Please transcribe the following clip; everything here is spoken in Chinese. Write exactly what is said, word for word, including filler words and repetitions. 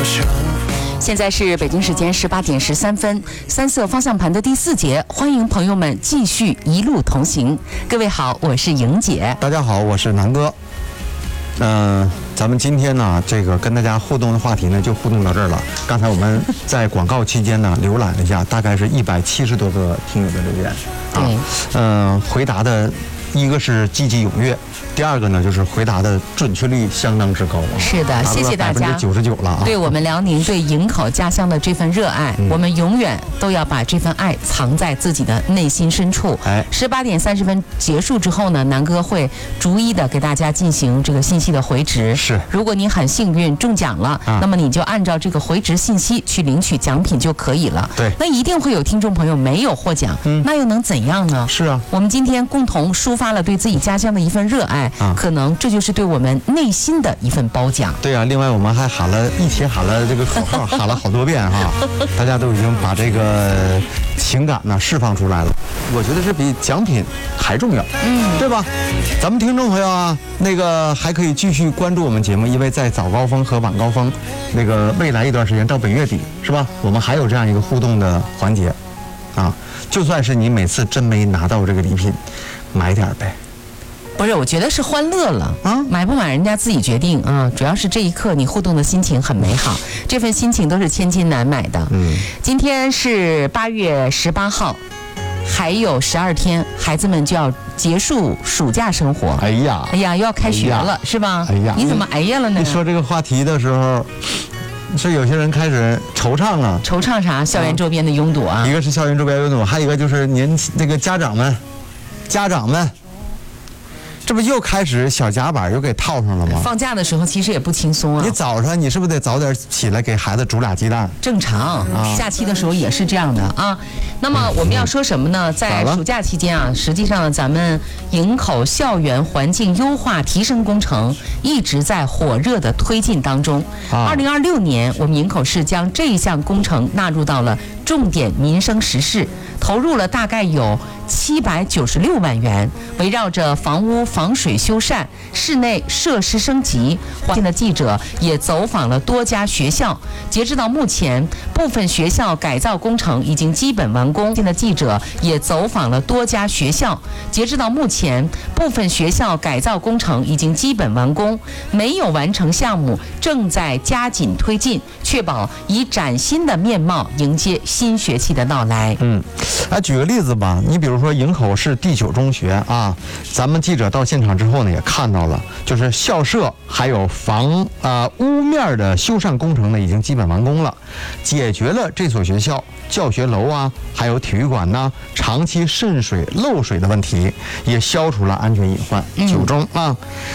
现在是北京时间十八点十三分，三色方向盘的第四节，欢迎朋友们继续一路同行。各位好，我是莹姐。 大家好，我是南哥。嗯、呃，咱们今天呢，这个跟大家互动的话题呢，就互动到这儿了。刚才我们在广告期间呢，浏览了一下，大概是一百七十多个听友的留言。 对， 嗯、呃，回答的一个是积极踊跃。第二个呢，就是回答的准确率相当之高啊！ 是的，谢谢大家， 百分之九十九了啊！ 对我们辽宁对营口家乡的这份热爱，嗯、我们永远都要把这份爱藏在自己的内心深处。哎，十八点三十分结束之后呢，南哥会逐一的给大家进行这个信息的回执。 是， 如果你很幸运中奖了，啊、那么你就按照这个回执信息去领取奖品就可以了。 对， 那一定会有听众朋友没有获奖，嗯、那又能怎样呢？ 是啊， 我们今天共同抒发了对自己家乡的一份热爱，啊、可能这就是对我们内心的一份褒奖。 对啊，另外我们还喊了一起喊了这个口号，喊了好多遍哈，大家都已经把这个情感呢释放出来了。我觉得这比奖品还重要，嗯，对吧？咱们听众朋友啊，那个还可以继续关注我们节目，因为在早高峰和晚高峰，那个未来一段时间到本月底是吧？我们还有这样一个互动的环节，啊，就算是你每次真没拿到这个礼品，买点呗。 不是，我觉得是欢乐了啊，买不买人家自己决定啊。主要是这一刻你互动的心情很美好，这份心情都是千金难买的。嗯，今天是八月十八号，还有十二天，孩子们就要结束暑假生活。 哎呀， 哎呀，又要开学了，是吧？ 哎呀， 你怎么哎呀了呢？ 你说这个话题的时候，是有些人开始惆怅了。 惆怅啥？校园周边的拥堵啊。 一个是校园周边拥堵，还有一个就是年那个家长们，家长们。这不又开始小夹板又给套上了吗？ 放假的时候其实也不轻松啊。 你早上你是不是得早点起来给孩子煮俩鸡蛋？ 正常，啊、假期的时候也是这样的啊。那么我们要说什么呢？在暑假期间啊，实际上咱们营口校园环境优化提升工程一直在火热的推进当中。二零二六年，我们营口市将这一项工程纳入到了重点民生实事，投入了大概有七百九十六万元，围绕着房屋防水修缮、室内设施升级，环境的记者也走访了多家学校。截止到目前，部分学校改造工程已经基本完工。现在记者也走访了多家学校。截止到目前，部分学校改造工程已经基本完工，没有完成项目正在加紧推进，确保以崭新的面貌迎接新学期的到来。 嗯，啊，举个例子吧，你比如说营口市第九中学啊，咱们记者到现场之后呢，也看到了，就是校舍还有房啊、呃、屋面的修缮工程呢，已经基本完工了，解决了这所学校教学楼啊，还有体育馆呐、啊，长期渗水漏水的问题，也消除了安全隐患。九中啊，